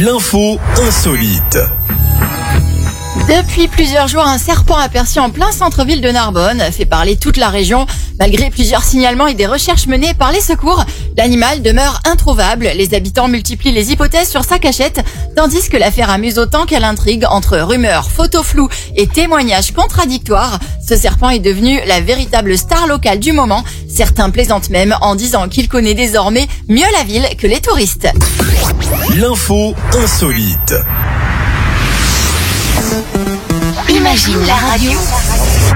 L'info insolite. Depuis plusieurs jours, un serpent aperçu en plein centre-ville de Narbonne fait parler toute la région. Malgré plusieurs signalements et des recherches menées par les secours, l'animal demeure introuvable. Les habitants multiplient les hypothèses sur sa cachette, tandis que l'affaire amuse autant qu'elle intrigue. Entre rumeurs, photos floues et témoignages contradictoires, ce serpent est devenu la véritable star locale du moment. Certains plaisantent même en disant qu'il connaît désormais mieux la ville que les touristes. L'info insolite. Imagine la radio.